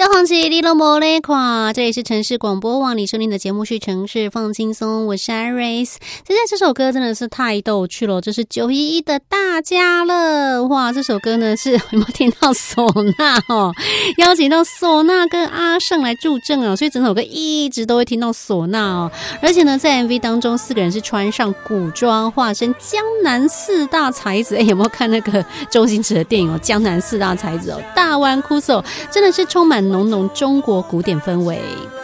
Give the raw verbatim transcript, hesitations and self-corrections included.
小黄旗你都没来看，这里是城市广播网，你收听的节目是城市放轻松，我是 Iris。现在这首歌真的是太逗趣了，这是九一一的大家了，哇！这首歌呢是有没有听到唢呐哦？邀请到唢呐跟阿胜来助阵啊，所以整首歌一直都会听到唢呐哦。而且呢，在 M V 当中，四个人是穿上古装，化身江南四大才子。哎，有没有看那个周星驰的电影哦？江南四大才子哦，大湾酷手真的是充满浓浓中国古典氛围。